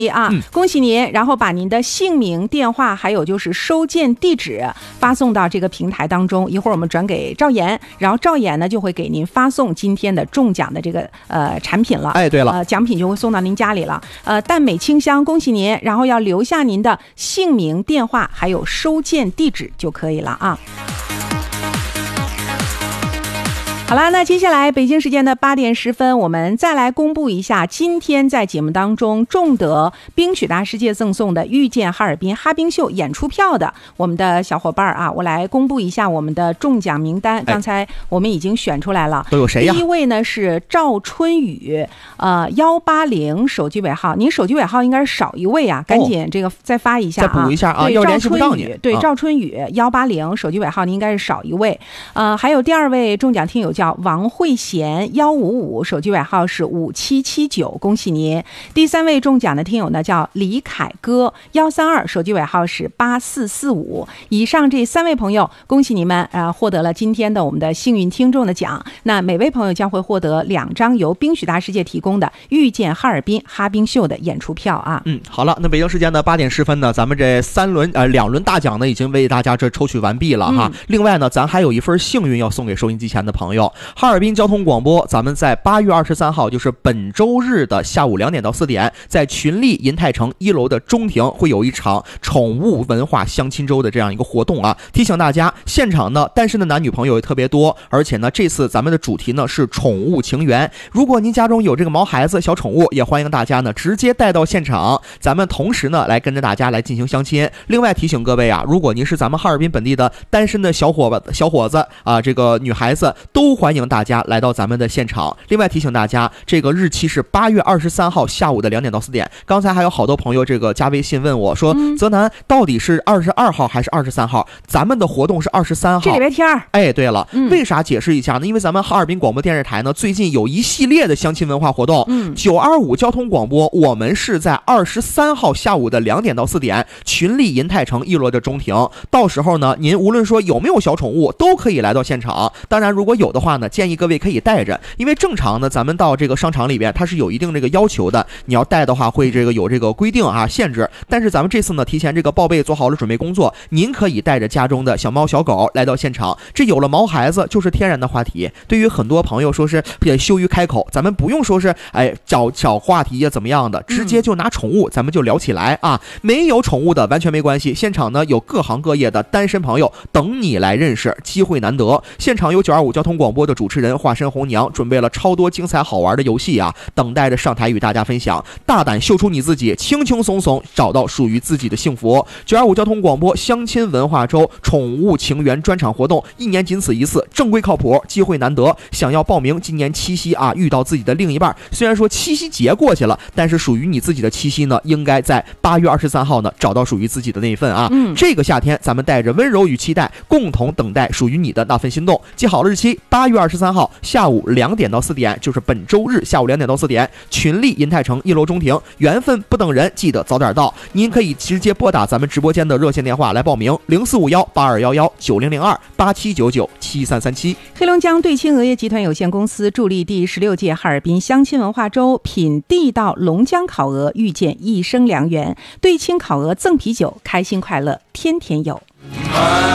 恭喜您，然后把您的姓名、电话还有就是收件地址发送到这个平台当中，一会儿我们转给赵岩，然后赵岩呢就会给您发送今天的中奖的这个产品了。 对了， 奖品就会送到您家里了。淡美清香，恭喜您，然后要留下您的姓名、电话还有收件地址就可以了啊。好了，那接下来北京时间的8点10分，我们再来公布一下今天在节目当中中得冰雪大世界赠送的遇见哈尔滨哈冰秀演出票的我们的小伙伴啊，我来公布一下我们的中奖名单。刚才我们已经选出来了， 都有谁呀？ 第一位呢是赵春雨，180手机尾号，您手机尾号应该是少一位啊，赶紧这个再发一下啊， 再补一下啊，要联系不到你。 对，赵春雨180手机尾号，您应该是少一位。还有第二位中奖听友叫王慧贤155，手机尾号是5779，恭喜您。第三位中奖的听友呢叫李凯歌132，手机尾号是8445。以上这3位朋友，恭喜你们获得了今天的我们的幸运听众的奖。那每位朋友将会获得2张由冰雪大世界提供的遇见哈尔滨哈冰秀的演出票啊。 好了，那北京时间的8点10分呢，咱们这2轮大奖呢已经为大家这抽取完毕了哈。另外呢，咱还有一份幸运要送给收音机前的朋友。哈尔滨交通广播，咱们在8月23号，就是本周日的下午2点到4点，在群力银泰城1楼的中庭会有一场宠物文化相亲周的这样一个活动啊。提醒大家，现场呢单身的男女朋友也特别多，而且呢这次咱们的主题呢是宠物情缘。如果您家中有这个毛孩子、小宠物，也欢迎大家呢直接带到现场，咱们同时呢来跟着大家来进行相亲。另外提醒各位啊，如果您是咱们哈尔滨本地的单身的小伙子啊，这个女孩子都欢迎大家来到咱们的现场。另外提醒大家，这个日期是8月23号下午的2点到4点。刚才还有好多朋友这个加微信问我说，泽南到底是22号还是23号？咱们的活动是23号， 这礼拜天。 对了，为啥解释一下呢？因为咱们哈尔滨广播电视台呢最近有一系列的相亲文化活动。925交通广播，我们是在23号下午的2点到4点，群力银泰城1楼的中庭。到时候呢，您无论说有没有小宠物，都可以来到现场。当然，如果有的话呢，建议各位可以带着，因为正常呢，咱们到这个商场里边，它是有一定这个要求的，你要带的话会这个有这个规定啊限制。但是咱们这次呢，提前这个报备做好了准备工作，您可以带着家中的小猫小狗来到现场。这有了毛孩子就是天然的话题，对于很多朋友说是也羞于开口，咱们不用说是找话题呀怎么样的，直接就拿宠物咱们就聊起来啊。没有宠物的完全没关系，现场呢有各行各业的单身朋友等你来认识，机会难得。现场有925交通广播的主持人化身红娘，准备了超多精彩好玩的游戏啊，等待着上台与大家分享。大胆秀出你自己，轻轻松松找到属于自己的幸福。925交通广播相亲文化周宠物情缘专场活动，1年仅此一次，正规靠谱，机会难得。想要报名今年七夕啊，遇到自己的另一半，虽然说七夕节过去了，但是属于你自己的七夕呢，应该在8月23号呢找到属于自己的那一份啊。这个夏天咱们带着温柔与期待，共同等待属于你的那份心动。记好了日期，8月23号下午2点到4点，就是本周日下午2点到4点，群力银泰城1楼中庭，缘分不等人，记得早点到。您可以直接拨打咱们直播间的热线电话来报名，0451-8211-9002-8799-7337。 黑龙江对青鹅业集团有限公司助力第16届哈尔滨相亲文化周，品地道龙江烤鹅，遇见一生良缘。对青烤鹅赠啤酒，开心快乐天天有。